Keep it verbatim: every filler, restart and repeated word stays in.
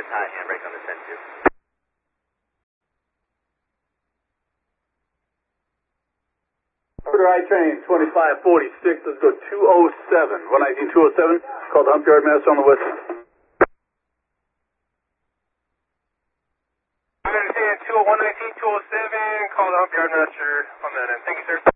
Alright, handbrake on the ten two. I train twenty-five forty-six, let's go two oh seven, one nineteen two oh seven, call the hump yard master on the west. I understand, one nineteen two oh seven, call the hump yard master on that end. Thank you, sir.